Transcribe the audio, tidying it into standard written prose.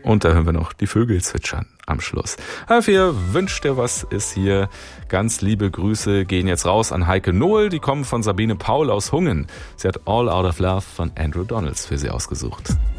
Und da hören wir noch die Vögel zwitschern am Schluss. Für Wünscht dir was ist hier. Ganz liebe Grüße gehen jetzt raus an Heike Nohl. Die kommen von Sabine Paul aus Hungen. Sie hat All Out of Love von Andrew Donalds für sie ausgesucht.